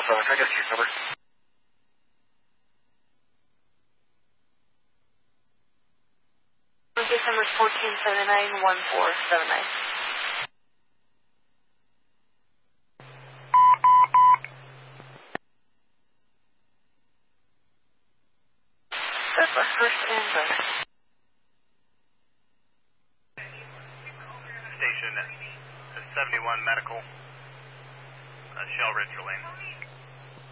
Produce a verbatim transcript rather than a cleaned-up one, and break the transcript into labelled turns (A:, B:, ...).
A: seven. Can I get a case number?
B: Case number is fourteen seven nine one four seven nine. That's our first and best.
C: Station seventy-one Medical, uh, Shell Ridge Lane.